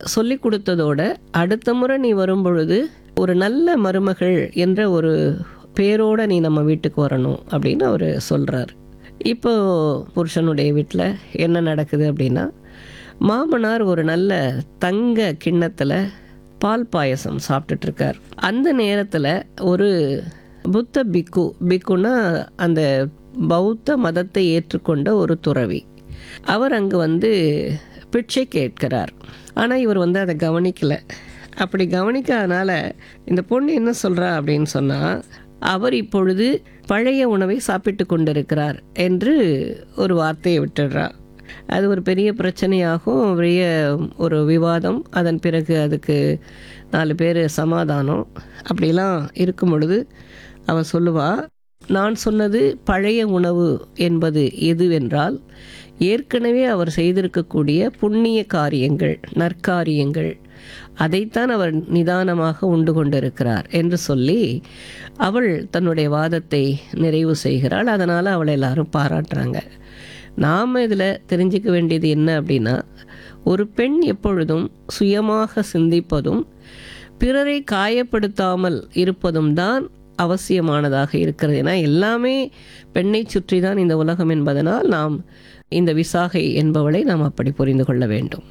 சொல்லி கொடுத்ததோட அடுத்த முறை நீ வரும்பொழுது ஒரு நல்ல மருமகள் என்ற ஒரு பேரோட நீ நம்ம வீட்டுக்கு வரணும் அப்படின்னு அவர் சொல்கிறார். இப்போ புருஷனுடைய வீட்டில் என்ன நடக்குது அப்படின்னா, மாமனார் ஒரு நல்ல தங்க கிண்ணத்தில் பால் பாயசம் சாப்பிட்டுட்ருக்கார். அந்த நேரத்தில் ஒரு புத்த பிக்குன்னா அந்த பௌத்த மதத்தை ஏற்றுக்கொண்ட ஒரு துறவி, அவர் அங்கே வந்து பிச்சை கேட்கிறார். ஆனால் இவர் வந்து அதை கவனிக்கலை. அப்படி கவனிக்காதனால இந்த பொண்ணு என்ன சொல்கிறா அப்படின்னு சொன்னால், அவர் இப்பொழுது பழைய உணவை சாப்பிட்டு கொண்டிருக்கிறார் என்று ஒரு வார்த்தையை விட்டுடுறார். அது ஒரு பெரிய பிரச்சனையாகும், பெரிய ஒரு விவாதம். அதன் பிறகு அதுக்கு 4 பேர் சமாதானம். அப்படிலாம் இருக்கும் பொழுது அவன் சொல்லுவா, நான் சொன்னது பழைய உணவு என்பது எதுவென்றால், ஏற்கனவே அவர் செய்திருக்கக்கூடிய புண்ணிய காரியங்கள், நற்காரியங்கள், அதைத்தான் அவர் நிதானமாக உண்டு கொண்டிருக்கிறார் என்று சொல்லி அவள் தன்னுடைய வாதத்தை நிறைவு செய்கிறாள். அதனால் அவளை எல்லாரும் பாராட்டுறாங்க. நாம் இதில் தெரிஞ்சுக்க வேண்டியது என்ன அப்படின்னா, ஒரு பெண் எப்பொழுதும் சுயமாக சிந்திப்பதும் பிறரை காயப்படுத்தாமல் இருப்பதும் தான் அவசியமானதாக இருக்கிறது. ஏன்னா எல்லாமே பெண்ணை சுற்றி தான் இந்த உலகம் என்பதனால் நாம் இந்த விசாகை என்பவளை நாம் அப்படி புரிந்து கொள்ள வேண்டும்.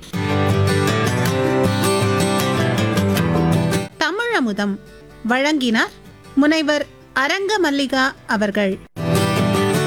தமிழமுதம் வழங்கினார் முனைவர் அரங்க மல்லிகா அவர்கள்.